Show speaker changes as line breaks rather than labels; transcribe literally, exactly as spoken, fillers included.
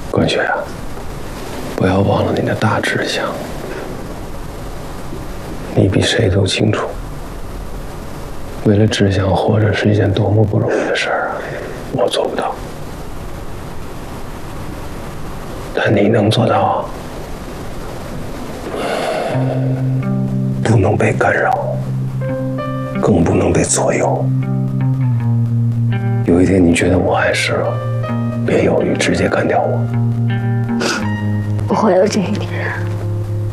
冠雪啊，不要忘了你的大志向。你比谁都清楚，为了志向活着是一件多么不容易的事儿啊！我做不到，但你能做到啊。不能被干扰，更不能被左右。有一天你觉得我碍事了，别犹豫，直接干掉我。
不会有这一天。